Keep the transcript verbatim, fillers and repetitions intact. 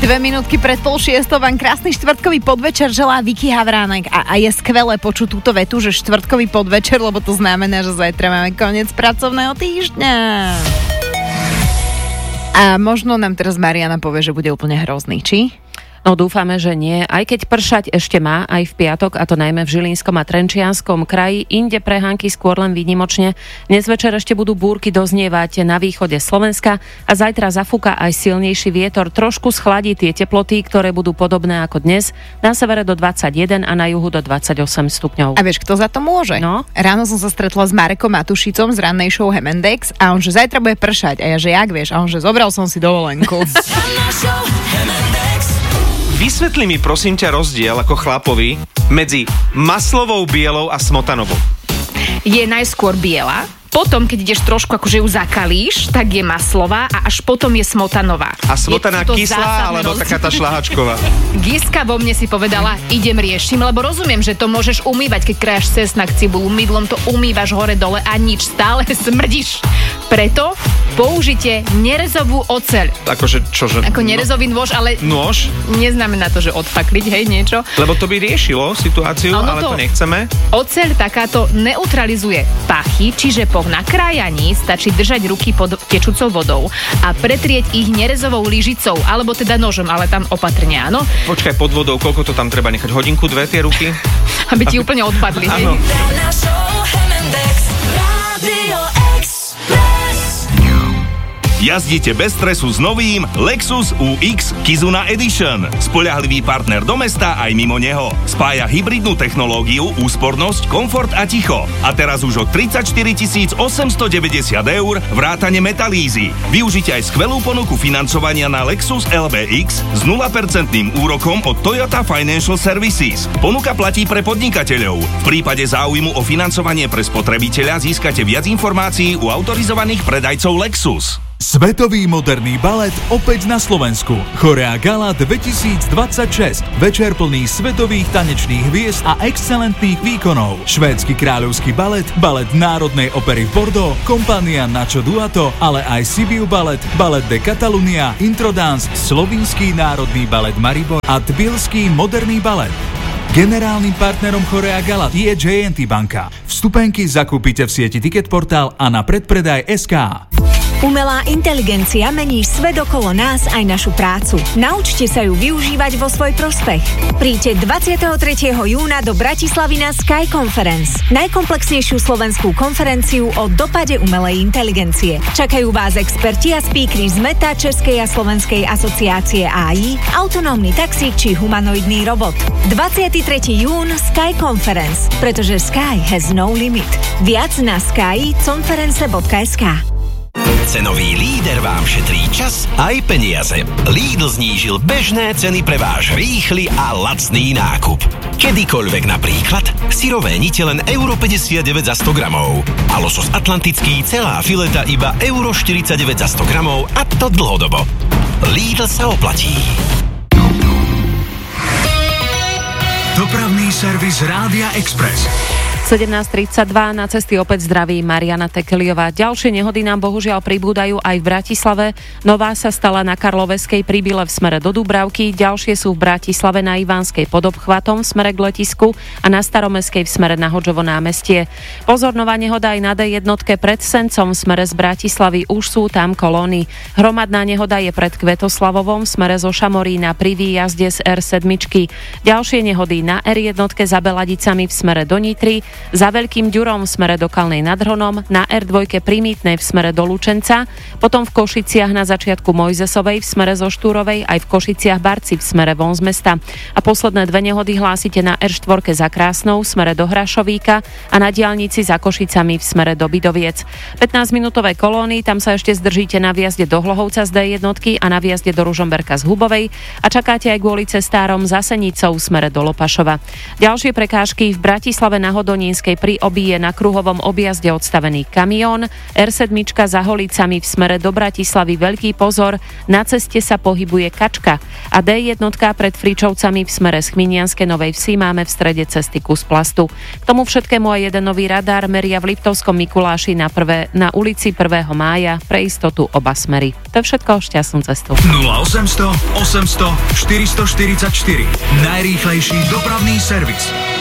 Dve minútky pred pol šiestou vám krásny štvrtkový podvečer želá Vicky Havránek a, a je skvelé počuť túto vetu, že štvrtkový podvečer, lebo to znamená, že zajtra máme koniec pracovného týždňa. A možno nám teraz Mariana povie, že bude úplne hrozný, či? No dúfame, že nie. Aj keď pršať ešte má, aj v piatok, a to najmä v Žilinskom a Trenčianskom kraji, inde prehánky skôr len výnimočne. Dnes večer ešte budú búrky doznievať na východe Slovenska a zajtra zafúka aj silnejší vietor. Trošku schladí tie teploty, ktoré budú podobné ako dnes. Na severe do dvadsaťjeden a na juhu do dvadsaťosem stupňov. A vieš, kto za to môže? No? Ráno som sa stretla s Marekom Matušicom z rannej show Hemendex a on, že zajtra bude pršať. A ja, že jak vieš? A on, že zobral som si dovolenku. Vysvetli mi prosím ťa rozdiel ako chlapovi medzi maslovou bielou a smotanovou. Je najskôr biela, potom, keď ideš trošku akože ju zakalíš, tak je maslová a až potom je smotanová. A smotaná kyslá, alebo rozdiel. taká tá šľahačková? Giska vo mne si povedala, idem riešim, lebo rozumiem, že to môžeš umývať, keď krájaš cesnak, cibulu, mydlom to umývaš hore-dole a nič, stále smrdíš. Preto použite nerezovú oceľ. Akože čože? Ako nerezový nôž, ale Nôž? neznamená to, že odfakliť, hej, niečo. Lebo to by riešilo situáciu, Ono ale to, to nechceme. Oceľ takáto neutralizuje pachy, čiže po nakrájaní stačí držať ruky pod tečúcou vodou a pretrieť ich nerezovou lyžicou, alebo teda nožom, ale tam opatrne, áno. Počkaj, pod vodou, koľko to tam treba nechať? Hodinku, dve tie ruky? Aby ti úplne odpadli. Áno. Jazdite bez stresu s novým Lexus ú iks Kizuna Edition. Spoľahlivý partner do mesta aj mimo neho. Spája hybridnú technológiu, úspornosť, komfort a ticho. A teraz už o tridsaťštyri tisíc osemstodeväťdesiat eur vrátane metalízy. Využite aj skvelú ponuku financovania na Lexus el bé iks s nula percent úrokom od Toyota Financial Services. Ponuka platí pre podnikateľov. V prípade záujmu o financovanie pre spotrebiteľa získate viac informácií u autorizovaných predajcov Lexus. Svetový moderný balet opäť na Slovensku. Chorea Gala dvetisícdvadsaťšesť. Večer plný svetových tanečných hviezd a excelentných výkonov. Švédsky kráľovský balet, balet Národnej opery v Bordeaux, kompania Nacho Duato, ale aj Sibiu balet, balet de Catalunya, Introdance, Slovinský národný balet Maribor a Tbilský moderný balet. Generálnym partnerom Chorea Gala je jé en té banka. Vstupenky zakúpite v sieti Ticketportal a na predpredaj bodka es ká. Umelá inteligencia mení svet okolo nás aj našu prácu. Naučte sa ju využívať vo svoj prospech. Príďte dvadsiateho tretieho júna do Bratislavy na Sky Conference, najkomplexnejšiu slovenskú konferenciu o dopade umelej inteligencie. Čakajú vás experti a speakery z Meta, Českej a Slovenskej asociácie á í, autonómny taxík či humanoidný robot. dvadsiateho tretieho júna Sky Conference, pretože Sky has no limit. Viac na sky conference bodka es ká. Cenový líder vám šetrí čas aj peniaze. Lidl znížil bežné ceny pre váš rýchly a lacný nákup. Kedykoľvek napríklad syrové nite len euro päťdesiatdeväť za sto gramov a losos atlantický celá fileta iba euro štyridsaťdeväť za sto gramov a to dlhodobo. Lidl sa oplatí. Dopravný servis Rádia Express. sedemnásť tridsaťdva na cesty opäť zdraví Mariana Tekeliová. Ďalšie nehody nám bohužiaľ pribúdajú aj v Bratislave. Nová sa stala na Karloveskej pri Bile v smere do Dúbravky, ďalšie sú v Bratislave na Ivánskej pod obchvatom v smere k letisku a na Staromestskej v smere na Hodžovo námestie. Pozor, nová nehoda aj na dé jedna pred Sencom v smere z Bratislavy, už sú tam kolóny. Hromadná nehoda je pred Kvetoslavovom v smere zo Šamorína pri výjazde z er sedem. Ďalšie nehody na er jedna za Beladicami v smere do Nitry, za Veľkým Ďurom v smere do Kalnej nad Hronom, na er dva pri Mýtnej v smere do Lučenca, potom v Košiciach na začiatku Mojzesovej v smere zo Štúrovej, aj v Košiciach Barci v smere von z mesta. A posledné dve nehody hlásite na er štyri za Krásnou v smere do Hrašovíka a na diaľnici za Košicami v smere do Bidoviec. pätnásťminútové kolóny, tam sa ešte zdržíte na výjazde do Hlohovca z dé jedna a na výjazde do Ružomberka z Hubovej a čakáte aj kvôli cestárom za Senicou v smere do Lopašova. Ďalšie prekážky v Bratislave na Hodoni Konínskej pri Obi je na kruhovom objazde odstavený kamión. er sedem za Holicami v smere do Bratislavy veľký pozor, na ceste sa pohybuje kačka. A dé jedna pred Fričovcami v smere z Chminianskej Novej Vsi máme v strede cesty kus plastu. K tomu všetkému aj jeden nový radár meria v Liptovskom Mikuláši na, prvé, na ulici prvého mája pre istotu oba smery. To je všetko, šťastnú cestu. nula osem nula nula, osem nula nula, štyri štyri štyri. Najrýchlejší dopravný servis.